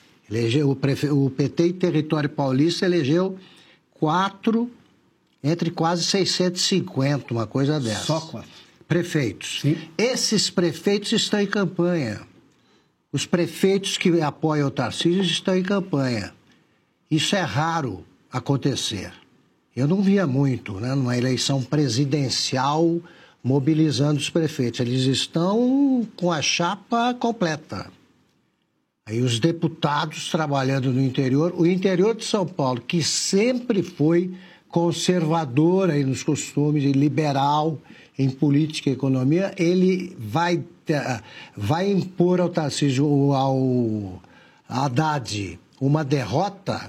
Speaker 1: O PT em território paulista elegeu 4 entre quase 650, uma coisa dessa.
Speaker 2: Só 4.
Speaker 1: Prefeitos.
Speaker 2: Sim.
Speaker 1: Esses prefeitos estão em campanha. Os prefeitos que apoiam o Tarcísio estão em campanha. Isso é raro acontecer. Eu não via muito, né, numa eleição presidencial mobilizando os prefeitos. Eles estão com a chapa completa. Aí os deputados trabalhando no interior. O interior de São Paulo, que sempre foi conservador aí nos costumes e liberal em política e economia, ele vai impor ao Tarcísio, ao Haddad, uma derrota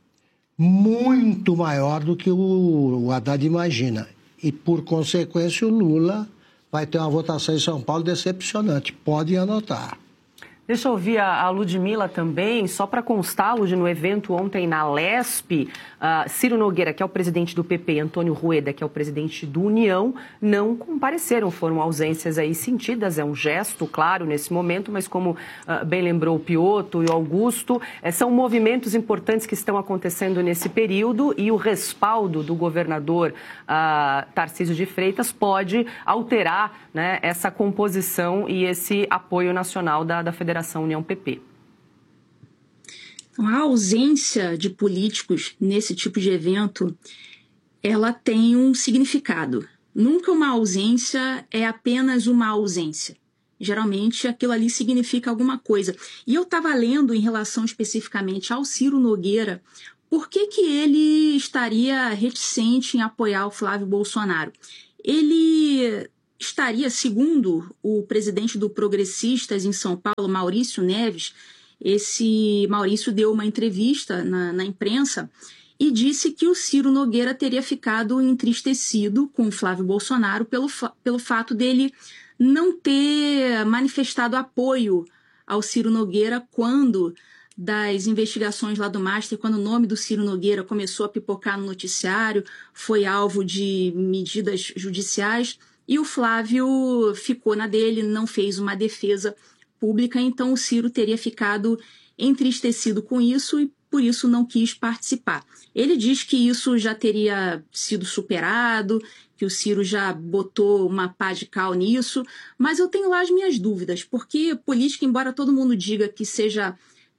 Speaker 1: muito maior do que o Haddad imagina. E, por consequência, o Lula vai ter uma votação em São Paulo decepcionante. Podem anotar.
Speaker 3: Deixa eu ouvir a Ludmila também, só para constar, Lud, no evento ontem na Lesp, Ciro Nogueira, que é o presidente do PP, e Antônio Rueda, que é o presidente do União, não compareceram, foram ausências aí sentidas, é um gesto, claro, nesse momento, mas como bem lembrou o Piotto e o Augusto, são movimentos importantes que estão acontecendo nesse período e o respaldo do governador Tarcísio de Freitas pode alterar, né, essa composição e esse apoio nacional da Federação União-PP.
Speaker 7: Então, a ausência de políticos nesse tipo de evento, ela tem um significado. Nunca uma ausência é apenas uma ausência. Geralmente, aquilo ali significa alguma coisa. E eu estava lendo em relação especificamente ao Ciro Nogueira, por que ele estaria reticente em apoiar o Flávio Bolsonaro? Ele estaria, segundo o presidente do Progressistas em São Paulo, Maurício Neves, esse Maurício deu uma entrevista na imprensa e disse que o Ciro Nogueira teria ficado entristecido com o Flávio Bolsonaro pelo fato dele não ter manifestado apoio ao Ciro Nogueira quando das investigações lá do Master, quando o nome do Ciro Nogueira começou a pipocar no noticiário, foi alvo de medidas judiciais. E o Flávio ficou na dele, não fez uma defesa pública, então o Ciro teria ficado entristecido com isso e por isso não quis participar. Ele diz que isso já teria sido superado, que o Ciro já botou uma pá de cal nisso, mas eu tenho lá as minhas dúvidas, porque política, embora todo mundo diga que seja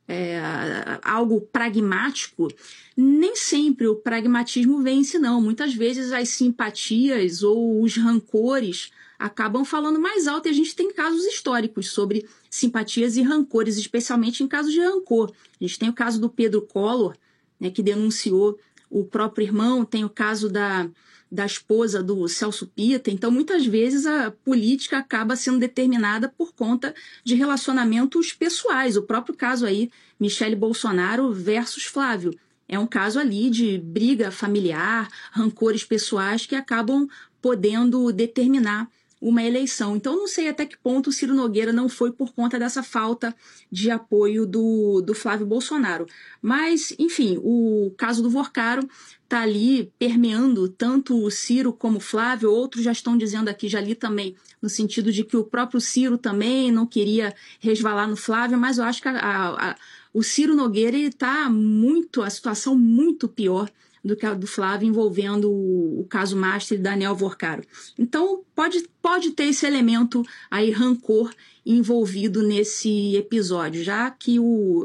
Speaker 7: algo pragmático, nem sempre o pragmatismo vence, não. Muitas vezes as simpatias ou os rancores acabam falando mais alto e a gente tem casos históricos sobre simpatias e rancores, especialmente em casos de rancor. A gente tem o caso do Pedro Collor, né, que denunciou o próprio irmão, tem o caso da esposa do Celso Pitta. Então, muitas vezes, a política acaba sendo determinada por conta de relacionamentos pessoais. O próprio caso aí, Michele Bolsonaro versus Flávio. É um caso ali de briga familiar, rancores pessoais que acabam podendo determinar uma eleição. Então, não sei até que ponto o Ciro Nogueira não foi por conta dessa falta de apoio do Flávio Bolsonaro. Mas, enfim, o caso do Vorcaro está ali permeando tanto o Ciro como o Flávio. Outros já estão dizendo aqui, já li também, no sentido de que o próprio Ciro também não queria resvalar no Flávio, mas eu acho que o Ciro Nogueira está a situação muito pior do que a do Flávio envolvendo o caso Master e Daniel Vorcaro. Então, pode ter esse elemento aí, rancor, envolvido nesse episódio, já que o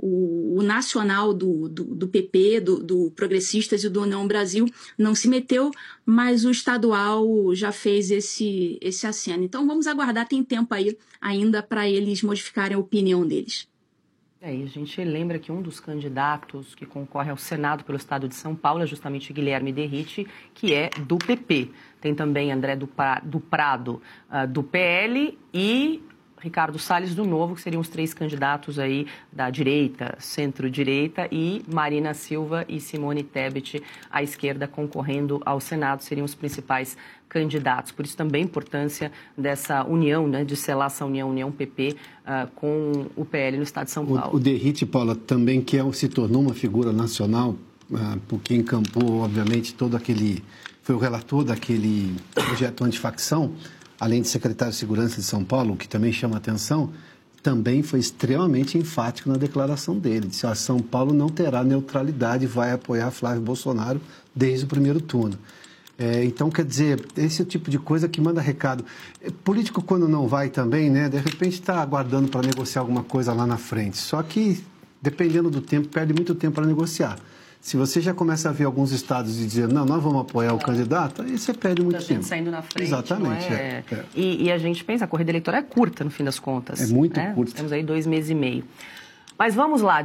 Speaker 7: nacional do PP, do Progressistas e do União Brasil não se meteu, mas o estadual já fez esse aceno. Então, vamos aguardar, tem tempo aí ainda para eles modificarem a opinião deles.
Speaker 3: E a gente lembra que um dos candidatos que concorre ao Senado pelo estado de São Paulo é justamente Guilherme Derrite, que é do PP. Tem também André do Prado, do PL, e Ricardo Salles do Novo, que seriam os três candidatos aí da direita, centro-direita, e Marina Silva e Simone Tebet, à esquerda, concorrendo ao Senado, seriam os principais candidatos. Por isso também a importância dessa união, né, de selar essa união PP com o PL no estado de São Paulo.
Speaker 2: O Derrite, Paula, também se tornou uma figura nacional, porque encampou, obviamente, foi o relator daquele projeto antifacção, além de secretário de Segurança de São Paulo, que também chama a atenção, também foi extremamente enfático na declaração dele. Disse, São Paulo não terá neutralidade e vai apoiar Flávio Bolsonaro desde o primeiro turno. Então, quer dizer, esse é o tipo de coisa que manda recado. Político, quando não vai também, né, de repente está aguardando para negociar alguma coisa lá na frente. Só que, dependendo do tempo, perde muito tempo para negociar. Se você já começa a ver alguns estados e dizer, não, nós vamos apoiar o candidato, aí você perde muito tempo.
Speaker 3: Saindo na frente.
Speaker 2: Exatamente.
Speaker 3: E a gente pensa, a corrida eleitoral é curta, no fim das contas.
Speaker 2: É muito curta.
Speaker 3: Temos aí 2 meses e meio. Mas vamos lá,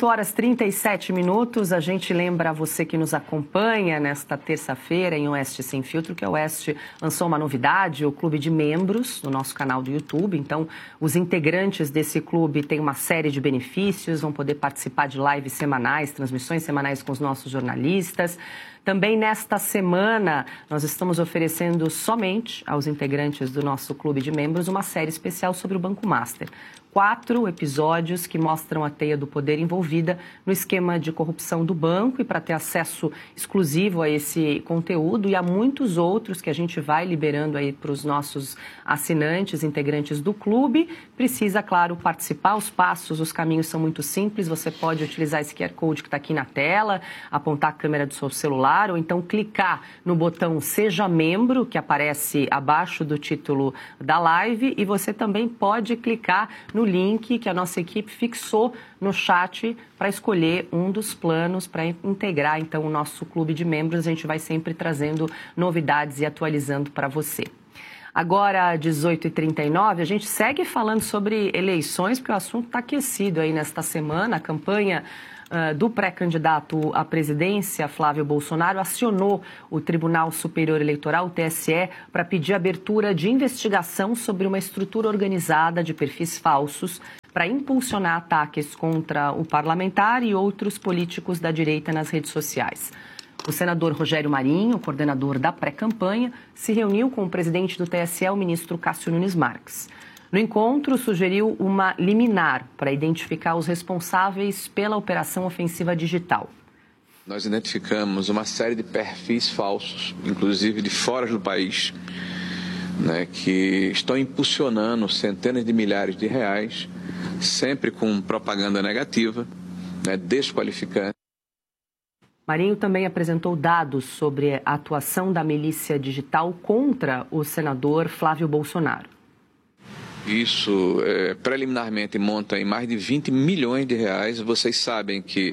Speaker 3: 18h37, a gente lembra a você que nos acompanha nesta terça-feira em Oeste Sem Filtro, que a Oeste lançou uma novidade, o clube de membros no nosso canal do YouTube. Então, os integrantes desse clube têm uma série de benefícios, vão poder participar de lives semanais, transmissões semanais com os nossos jornalistas. Também nesta semana, nós estamos oferecendo somente aos integrantes do nosso clube de membros uma série especial sobre o Banco Master. 4 episódios que mostram a teia do poder envolvida no esquema de corrupção do banco, e para ter acesso exclusivo a esse conteúdo e a muitos outros que a gente vai liberando aí para os nossos assinantes, integrantes do clube, precisa, claro, participar. Os passos, os caminhos são muito simples. Você pode utilizar esse QR Code que está aqui na tela, apontar a câmera do seu celular ou então clicar no botão Seja Membro, que aparece abaixo do título da live, e você também pode clicar no link que a nossa equipe fixou no chat para escolher um dos planos para integrar, então, o nosso clube de membros. A gente vai sempre trazendo novidades e atualizando para você. Agora, 18h39, a gente segue falando sobre eleições, porque o assunto está aquecido aí nesta semana. A campanha do pré-candidato à presidência, Flávio Bolsonaro, acionou o Tribunal Superior Eleitoral, o TSE, para pedir abertura de investigação sobre uma estrutura organizada de perfis falsos para impulsionar ataques contra o parlamentar e outros políticos da direita nas redes sociais. O senador Rogério Marinho, coordenador da pré-campanha, se reuniu com o presidente do TSE, o ministro Cássio Nunes Marques. No encontro, sugeriu uma liminar para identificar os responsáveis pela operação ofensiva digital.
Speaker 12: Nós identificamos uma série de perfis falsos, inclusive de fora do país, né, que estão impulsionando centenas de milhares de reais, sempre com propaganda negativa, né, desqualificante.
Speaker 3: Marinho também apresentou dados sobre a atuação da milícia digital contra o senador Flávio Bolsonaro.
Speaker 12: Isso preliminarmente monta em mais de 20 milhões de reais. Vocês sabem que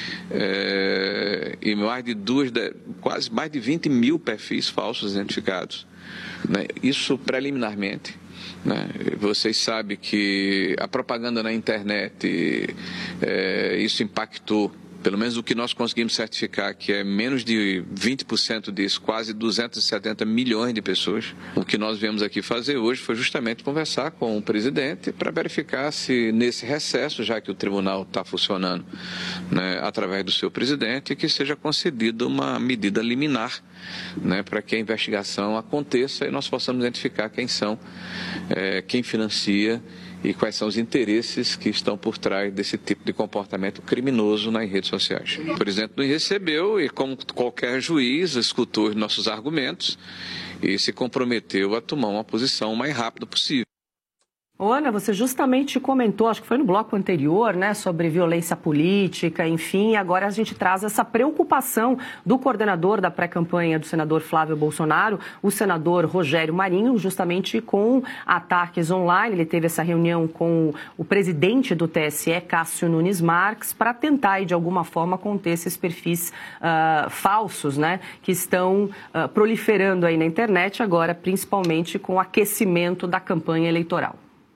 Speaker 12: em quase mais de 20 mil perfis falsos identificados, né? Isso preliminarmente. Né? Vocês sabem que a propaganda na internet, isso impactou, pelo menos o que nós conseguimos certificar, que é menos de 20% disso, quase 270 milhões de pessoas. O que nós viemos aqui fazer hoje foi justamente conversar com o presidente para verificar se nesse recesso, já que o tribunal está funcionando, né, através do seu presidente, que seja concedida uma medida liminar, né, para que a investigação aconteça e nós possamos identificar quem são, quem financia e quais são os interesses que estão por trás desse tipo de comportamento criminoso nas redes sociais. O presidente nos recebeu e, como qualquer juiz, escutou os nossos argumentos e se comprometeu a tomar uma posição o mais rápido possível.
Speaker 3: Ana, você justamente comentou, acho que foi no bloco anterior, né, sobre violência política, enfim, agora a gente traz essa preocupação do coordenador da pré-campanha do senador Flávio Bolsonaro, o senador Rogério Marinho, justamente com ataques online. Ele teve essa reunião com o presidente do TSE, Cássio Nunes Marques, para tentar, de alguma forma, conter esses perfis falsos, né, que estão proliferando aí na internet agora, principalmente com o aquecimento da campanha eleitoral.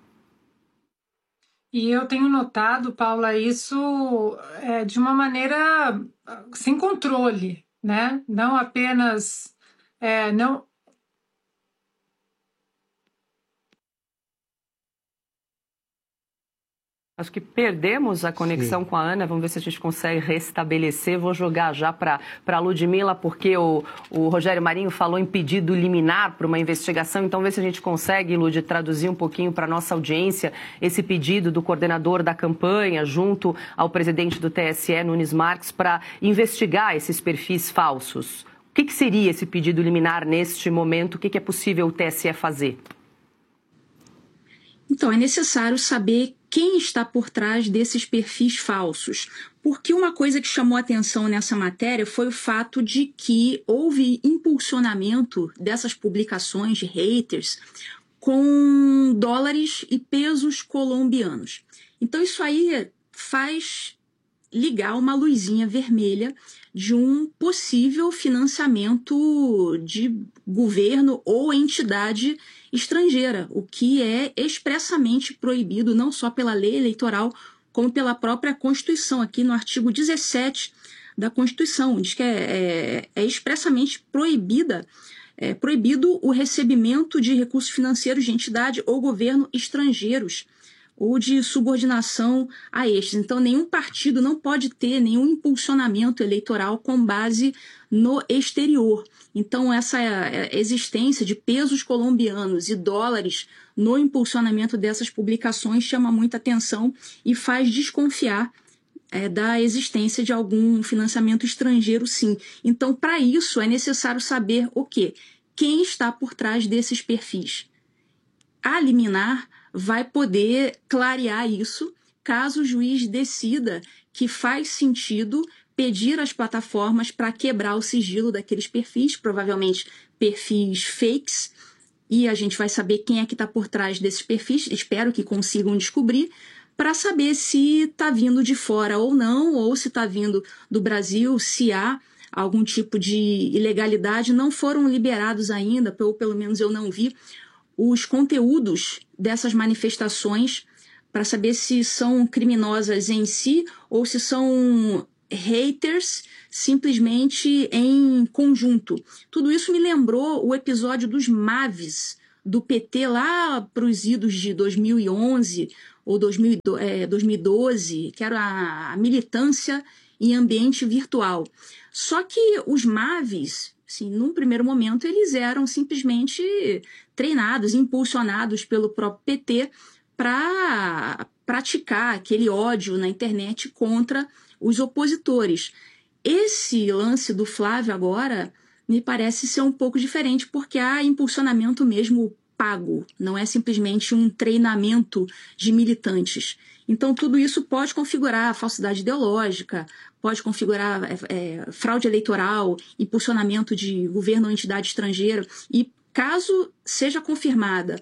Speaker 5: E eu tenho notado, Paula, isso de uma maneira sem controle, né? Não apenas...
Speaker 3: Acho que perdemos a conexão com a Ana. Vamos ver se a gente consegue restabelecer. Vou jogar já para a Ludmila, porque o Rogério Marinho falou em pedido liminar para uma investigação. Então, ver se a gente consegue, Lud, traduzir um pouquinho para a nossa audiência esse pedido do coordenador da campanha, junto ao presidente do TSE, Nunes Marques, para investigar esses perfis falsos. O que seria esse pedido liminar neste momento? O que é possível o TSE fazer?
Speaker 7: Então, é necessário saber quem está por trás desses perfis falsos. Porque uma coisa que chamou a atenção nessa matéria foi o fato de que houve impulsionamento dessas publicações de haters com dólares e pesos colombianos. Então, isso aí faz ligar uma luzinha vermelha de um possível financiamento de governo ou entidade estrangeira, o que é expressamente proibido não só pela lei eleitoral, como pela própria Constituição. Aqui no artigo 17 da Constituição, diz que é expressamente proibido o recebimento de recursos financeiros de entidade ou governo estrangeiros, ou de subordinação a estes. Então, nenhum partido não pode ter nenhum impulsionamento eleitoral com base no exterior. Então, essa existência de pesos colombianos e dólares no impulsionamento dessas publicações chama muita atenção e faz desconfiar da existência de algum financiamento estrangeiro, sim. Então, para isso, é necessário saber o quê? Quem está por trás desses perfis. A liminar vai poder clarear isso caso o juiz decida que faz sentido pedir às plataformas para quebrar o sigilo daqueles perfis, provavelmente perfis fakes, e a gente vai saber quem é que está por trás desses perfis, espero que consigam descobrir, para saber se está vindo de fora ou não, ou se está vindo do Brasil, se há algum tipo de ilegalidade. Não foram liberados ainda, ou pelo menos eu não vi, os conteúdos dessas manifestações para saber se são criminosas em si ou se são haters simplesmente em conjunto. Tudo isso me lembrou o episódio dos Maves do PT lá para os idos de 2011 ou 2012, que era a militância em ambiente virtual. Só que os Maves, assim, num primeiro momento, eles eram simplesmente treinados, impulsionados pelo próprio PT para praticar aquele ódio na internet contra os opositores. Esse lance do Flávio agora me parece ser um pouco diferente, porque há impulsionamento mesmo pago, não é simplesmente um treinamento de militantes. Então, tudo isso pode configurar falsidade ideológica, pode configurar fraude eleitoral, impulsionamento de governo ou entidade estrangeira. E caso seja confirmada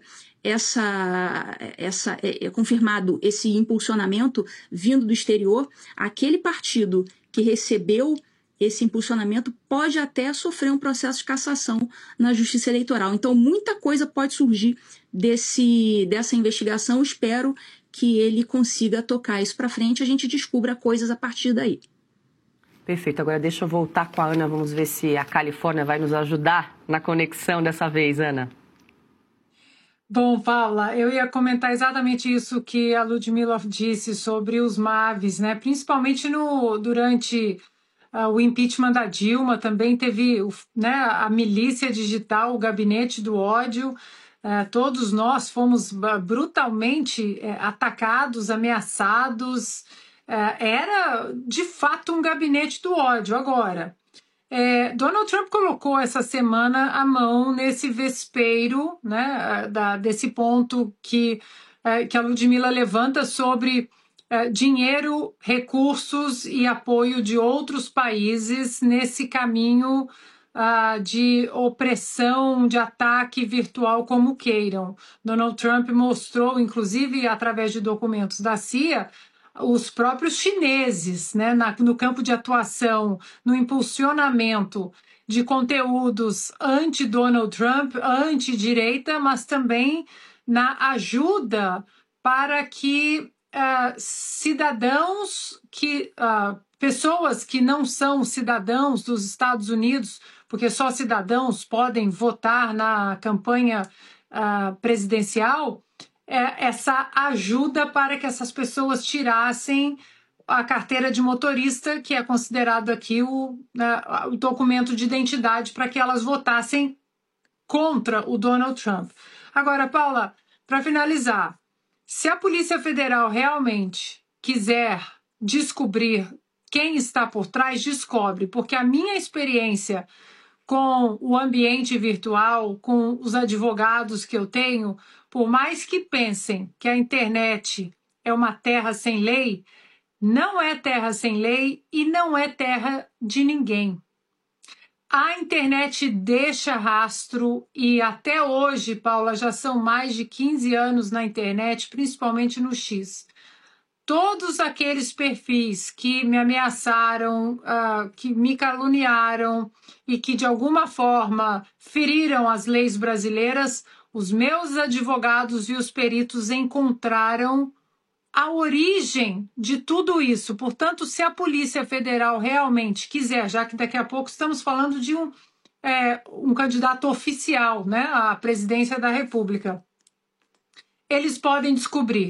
Speaker 7: confirmado esse impulsionamento vindo do exterior, aquele partido que recebeu esse impulsionamento pode até sofrer um processo de cassação na Justiça Eleitoral. Então, muita coisa pode surgir dessa investigação. Espero que ele consiga tocar isso para frente e a gente descubra coisas a partir daí.
Speaker 3: Perfeito. Agora deixa eu voltar com a Ana. Vamos ver se a Califórnia vai nos ajudar na conexão dessa vez, Ana.
Speaker 5: Bom, Paula, eu ia comentar exatamente isso que a Ludmila disse sobre os Maves, né? Principalmente durante o impeachment da Dilma, também teve, né, a milícia digital, o gabinete do ódio. Todos nós fomos brutalmente atacados, ameaçados. Era, de fato, um gabinete do ódio. Agora, Donald Trump colocou essa semana a mão nesse vespeiro, né, desse ponto que a Ludmila levanta sobre dinheiro, recursos e apoio de outros países nesse caminho de opressão, de ataque virtual, como queiram. Donald Trump mostrou, inclusive através de documentos da CIA, os próprios chineses, né, no campo de atuação, no impulsionamento de conteúdos anti-Donald Trump, anti-direita, mas também na ajuda para que pessoas que não são cidadãos dos Estados Unidos, porque só cidadãos podem votar na campanha presidencial, essa ajuda para que essas pessoas tirassem a carteira de motorista, que é considerado aqui o documento de identidade para que elas votassem contra o Donald Trump. Agora, Paula, para finalizar, se a Polícia Federal realmente quiser descobrir quem está por trás, descobre, porque a minha experiência com o ambiente virtual, com os advogados que eu tenho, por mais que pensem que a internet é uma terra sem lei, não é terra sem lei e não é terra de ninguém. A internet deixa rastro e até hoje, Paula, já são mais de 15 anos na internet, principalmente no X. Todos aqueles perfis que me ameaçaram, que me caluniaram e que de alguma forma feriram as leis brasileiras, os meus advogados e os peritos encontraram a origem de tudo isso. Portanto, se a Polícia Federal realmente quiser, já que daqui a pouco estamos falando de um candidato oficial, né, à presidência da República, eles podem descobrir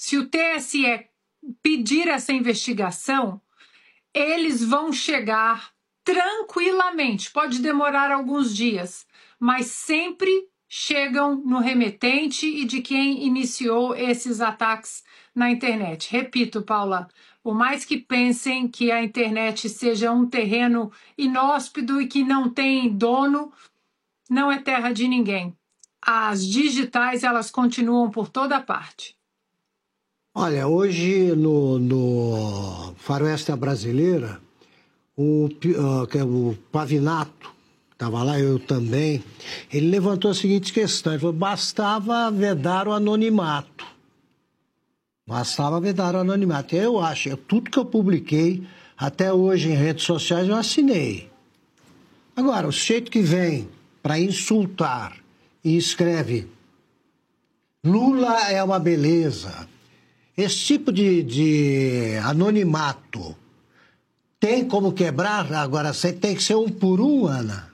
Speaker 5: se o TSE pedir essa investigação, eles vão chegar tranquilamente. Pode demorar alguns dias, mas sempre chegam no remetente e de quem iniciou esses ataques na internet. Repito, Paula, por mais que pensem que a internet seja um terreno inóspito e que não tem dono, não é terra de ninguém. As digitais, elas continuam por toda parte.
Speaker 1: Olha, hoje no Faroeste à Brasileira, o Pavinato, estava lá, eu também, ele levantou a seguinte questão, ele falou, bastava vedar o anonimato. Bastava vedar o anonimato. Eu acho, tudo que eu publiquei até hoje em redes sociais eu assinei. Agora, o sujeito que vem para insultar e escreve Lula é uma beleza, esse tipo de anonimato tem como quebrar? Agora, você tem que ser um por um, Ana?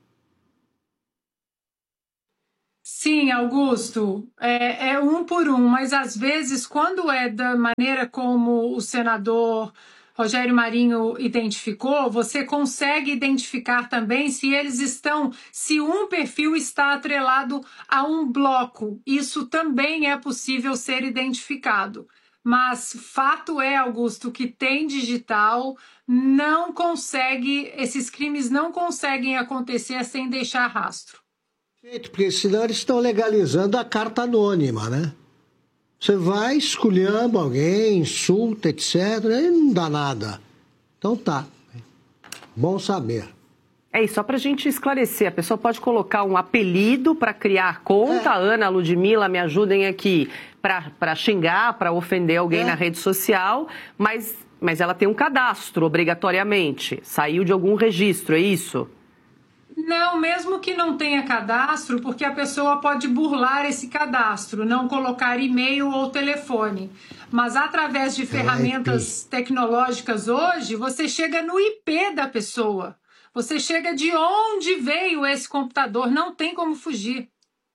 Speaker 5: Sim, Augusto, é um por um, mas às vezes, quando é da maneira como o senador Rogério Marinho identificou, você consegue identificar também se um perfil está atrelado a um bloco. Isso também é possível ser identificado. Mas fato é, Augusto, que tem digital, esses crimes não conseguem acontecer sem deixar rastro.
Speaker 1: Porque senão eles estão legalizando a carta anônima, né? Você vai, esculhamba alguém, insulta, etc., e não dá nada. Então tá. Bom saber.
Speaker 3: É isso, só para a gente esclarecer, a pessoa pode colocar um apelido para criar conta, Ana, Ludmila, me ajudem aqui, para xingar, para ofender alguém na rede social, mas ela tem um cadastro, obrigatoriamente. Saiu de algum registro, é isso?
Speaker 5: Não, mesmo que não tenha cadastro, porque a pessoa pode burlar esse cadastro, não colocar e-mail ou telefone. Mas através de ferramentas tecnológicas hoje, você chega no IP da pessoa. Você chega de onde veio esse computador, não tem como fugir.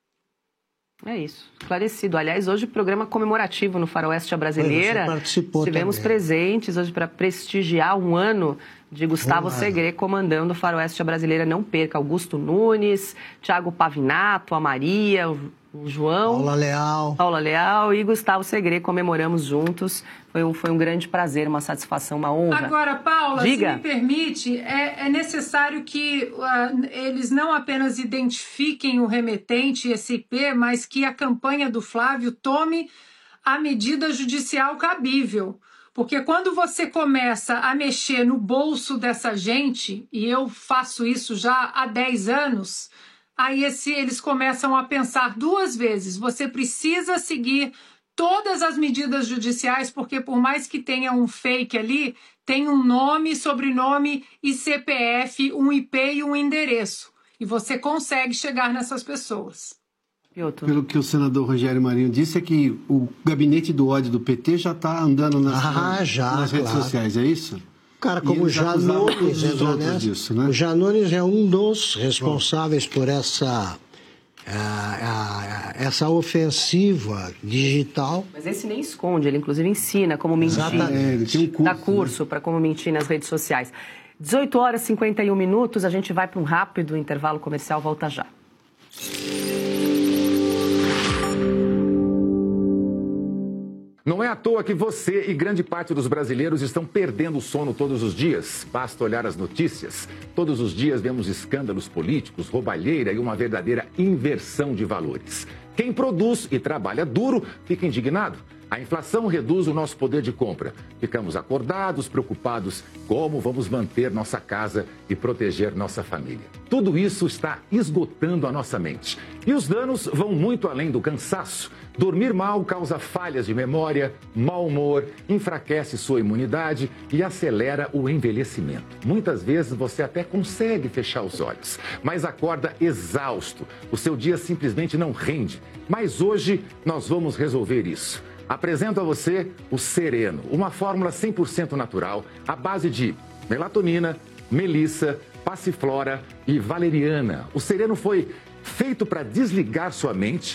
Speaker 3: É isso, esclarecido. Aliás, hoje programa comemorativo no Faroeste à Brasileira.
Speaker 1: Você participou
Speaker 3: Estivemos
Speaker 1: também.
Speaker 3: presentes hoje para prestigiar um ano de Gustavo Segre comandando o Faroeste à Brasileira. Não perca, Augusto Nunes, Thiago Pavinato, a Maria, o João... Paula Leal e Gustavo Segre comemoramos juntos. Foi um grande prazer, uma satisfação, uma honra.
Speaker 5: Agora, Paula,
Speaker 3: Diga.
Speaker 5: se me permite, é necessário que eles não apenas identifiquem o remetente, esse IP, mas que a campanha do Flávio tome a medida judicial cabível. Porque quando você começa a mexer no bolso dessa gente, e eu faço isso já há 10 anos, aí eles começam a pensar duas vezes. Você precisa seguir todas as medidas judiciais, porque por mais que tenha um fake ali, tem um nome, sobrenome e CPF, um IP e um endereço. E você consegue chegar nessas pessoas.
Speaker 2: Pelo que o senador Rogério Marinho disse, é que o gabinete do ódio do PT já está andando nas redes sociais, é isso?
Speaker 1: Cara, como o Janones entra nessa, disso, né? O Janones é um dos responsáveis por essa ofensiva digital.
Speaker 3: Mas esse nem esconde, ele inclusive ensina como mentir.
Speaker 1: Ele tem um curso,
Speaker 3: dá curso para como mentir nas redes sociais. 18 horas e 51 minutos, a gente vai para um rápido intervalo comercial, volta já.
Speaker 13: Não é à toa que você e grande parte dos brasileiros estão perdendo o sono todos os dias. Basta olhar as notícias. Todos os dias vemos escândalos políticos, roubalheira e uma verdadeira inversão de valores. Quem produz e trabalha duro fica indignado. A inflação reduz o nosso poder de compra. Ficamos acordados, preocupados como vamos manter nossa casa e proteger nossa família. Tudo isso está esgotando a nossa mente. E os danos vão muito além do cansaço. Dormir mal causa falhas de memória, mau humor, enfraquece sua imunidade e acelera o envelhecimento. Muitas vezes você até consegue fechar os olhos, mas acorda exausto. O seu dia simplesmente não rende. Mas hoje nós vamos resolver isso. Apresento a você o Sereno, uma fórmula 100% natural à base de melatonina, melissa, passiflora e valeriana. O Sereno foi feito para desligar sua mente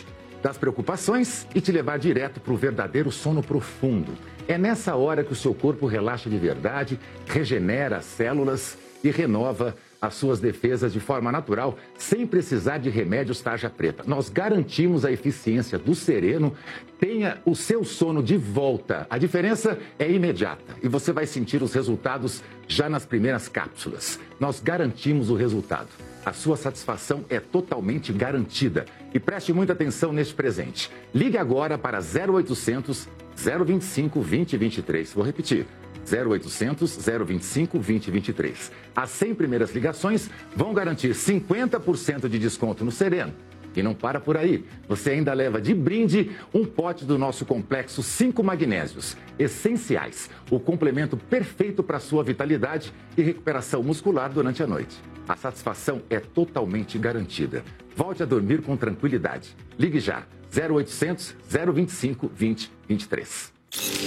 Speaker 13: das preocupações e te levar direto para o verdadeiro sono profundo. É nessa hora que o seu corpo relaxa de verdade, regenera as células e renova as suas defesas de forma natural, sem precisar de remédios tarja preta. Nós garantimos a eficiência do Sereno. Tenha o seu sono de volta. A diferença é imediata e você vai sentir os resultados já nas primeiras cápsulas. Nós garantimos o resultado. A sua satisfação é totalmente garantida. E preste muita atenção neste presente. Ligue agora para 0800 025 2023. Vou repetir. 0800 025 2023. As 100 primeiras ligações vão garantir 50% de desconto no Sereno. E não para por aí. Você ainda leva de brinde um pote do nosso complexo 5 magnésios essenciais. O complemento perfeito para a sua vitalidade e recuperação muscular durante a noite. A satisfação é totalmente garantida. Volte a dormir com tranquilidade. Ligue já. 0800 025 2023.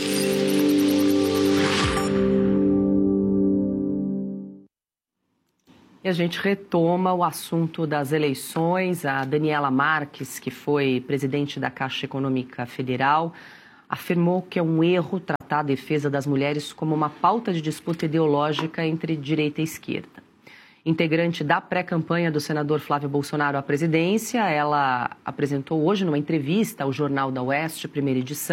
Speaker 3: E a gente retoma o assunto das eleições. A Daniela Marques, que foi presidente da Caixa Econômica Federal, afirmou que é um erro tratar a defesa das mulheres como uma pauta de disputa ideológica entre direita e esquerda. Integrante da pré-campanha do senador Flávio Bolsonaro à presidência, ela apresentou hoje numa entrevista ao Jornal da Oeste, primeira edição,